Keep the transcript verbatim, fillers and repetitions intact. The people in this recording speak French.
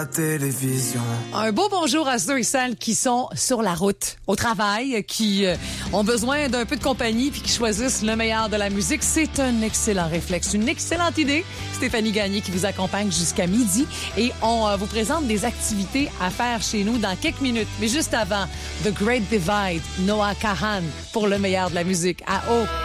La télévision. Un beau bonjour à ceux et celles qui sont sur la route, au travail, qui euh, ont besoin d'un peu de compagnie puis qui choisissent le meilleur de la musique. C'est un excellent réflexe, une excellente idée. Stéphanie Gagné qui vous accompagne jusqu'à midi et on euh, vous présente des activités à faire chez nous dans quelques minutes. Mais juste avant, The Great Divide, Noah Kahan pour le meilleur de la musique à O.